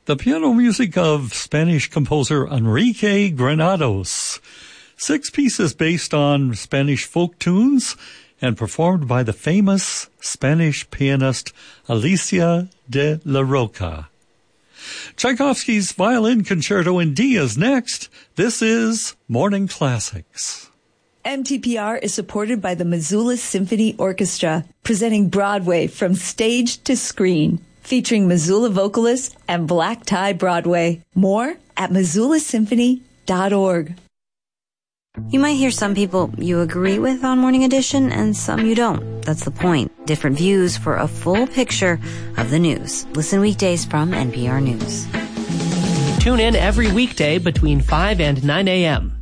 The piano music of Spanish composer Enrique Granados. 6 pieces based on Spanish folk tunes and performed by the famous Spanish pianist Alicia de la Roca. Tchaikovsky's Violin Concerto in D is next. This is Morning Classics. MTPR is supported by the Missoula Symphony Orchestra, presenting Broadway from stage to screen, featuring Missoula vocalists and Black Tie Broadway. More at MissoulaSymphony.org. You might hear some people you agree with on Morning Edition and some you don't. That's the point. Different views for a full picture of the news. Listen weekdays from NPR News. Tune in every weekday between 5 and 9 a.m.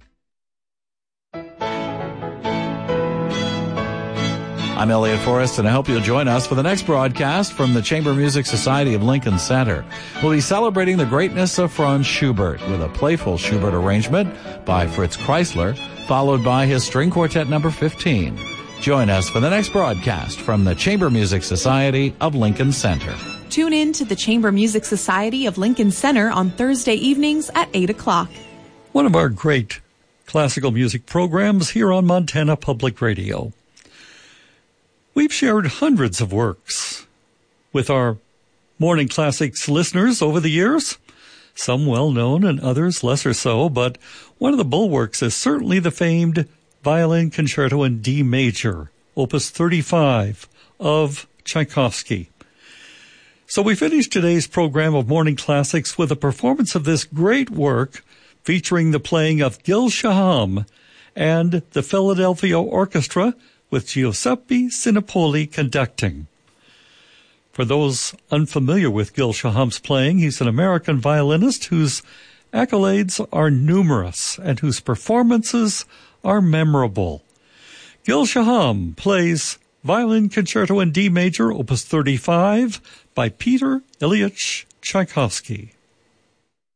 I'm Elliot Forrest, and I hope you'll join us for the next broadcast from the Chamber Music Society of Lincoln Center. We'll be celebrating the greatness of Franz Schubert with a playful Schubert arrangement by Fritz Kreisler, followed by his String Quartet No. 15. Join us for the next broadcast from the Chamber Music Society of Lincoln Center. Tune in to the Chamber Music Society of Lincoln Center on Thursday evenings at 8 o'clock. One of our great classical music programs here on Montana Public Radio. We've shared hundreds of works with our Morning Classics listeners over the years, some well-known and others lesser so, but one of the bulwarks is certainly the famed Violin Concerto in D major, Opus 35 of Tchaikovsky. So we finished today's program of Morning Classics with a performance of this great work featuring the playing of Gil Shaham and the Philadelphia Orchestra with Giuseppe Sinopoli conducting. For those unfamiliar with Gil Shaham's playing, he's an American violinist whose accolades are numerous and whose performances are memorable. Gil Shaham plays Violin Concerto in D major, Opus 35, by Peter Ilyich Tchaikovsky.